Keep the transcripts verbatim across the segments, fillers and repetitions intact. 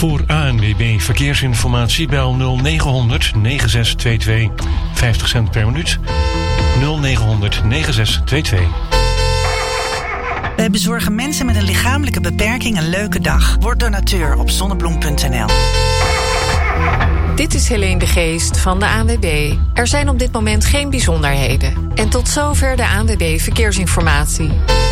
Voor A N W B Verkeersinformatie bel nul negen honderd negenenzestig tweeëntwintig. vijftig cent per minuut. nul negen honderd negenenzestig tweeëntwintig. Wij bezorgen mensen met een lichamelijke beperking een leuke dag. Word donateur op zonnebloem punt n l. Dit is Helene de Geest van de A N W B. Er zijn op dit moment geen bijzonderheden. En tot zover de A N W B Verkeersinformatie.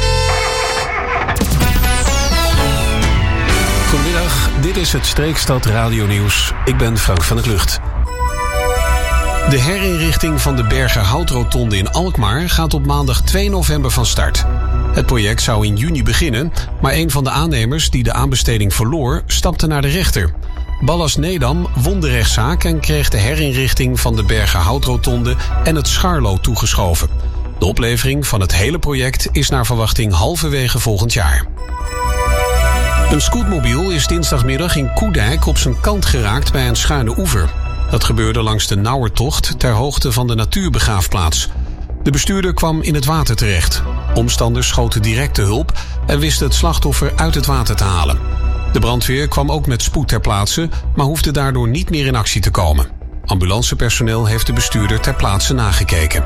Goedemiddag, dit is het Streekstad Radio Nieuws. Ik ben Frank van der Klucht. De herinrichting van de Bergerhoutrotonde in Alkmaar gaat op maandag twee november van start. Het project zou in juni beginnen, maar een van de aannemers die de aanbesteding verloor, stapte naar de rechter. Ballas Nedam won de rechtszaak en kreeg de herinrichting van de Bergerhoutrotonde en het Scharlo toegeschoven. De oplevering van het hele project is naar verwachting halverwege volgend jaar. Een scootmobiel is dinsdagmiddag in Koedijk op zijn kant geraakt bij een schuine oever. Dat gebeurde langs de Nauwertocht ter hoogte van de natuurbegraafplaats. De bestuurder kwam in het water terecht. Omstanders schoten direct de hulp en wisten het slachtoffer uit het water te halen. De brandweer kwam ook met spoed ter plaatse, maar hoefde daardoor niet meer in actie te komen. Ambulancepersoneel heeft de bestuurder ter plaatse nagekeken.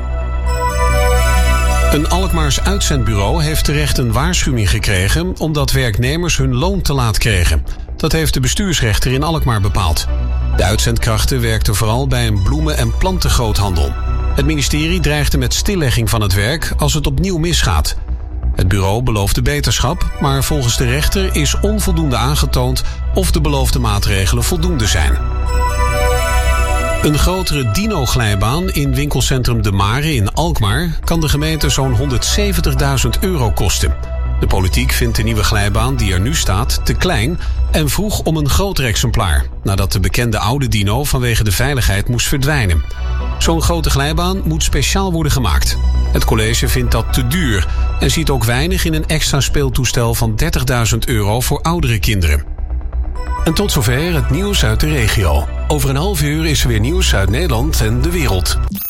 Een Alkmaars uitzendbureau heeft terecht een waarschuwing gekregen omdat werknemers hun loon te laat kregen. Dat heeft de bestuursrechter in Alkmaar bepaald. De uitzendkrachten werkten vooral bij een bloemen- en plantengroothandel. Het ministerie dreigde met stillegging van het werk als het opnieuw misgaat. Het bureau beloofde beterschap, maar volgens de rechter is onvoldoende aangetoond of de beloofde maatregelen voldoende zijn. Een grotere dino-glijbaan in winkelcentrum De Mare in Alkmaar kan de gemeente zo'n honderdzeventigduizend euro kosten. De politiek vindt de nieuwe glijbaan die er nu staat te klein en vroeg om een groter exemplaar, nadat de bekende oude dino vanwege de veiligheid moest verdwijnen. Zo'n grote glijbaan moet speciaal worden gemaakt. Het college vindt dat te duur en ziet ook weinig in een extra speeltoestel van dertigduizend euro voor oudere kinderen. En tot zover het nieuws uit de regio. Over een half uur is er weer nieuws uit Nederland en de wereld.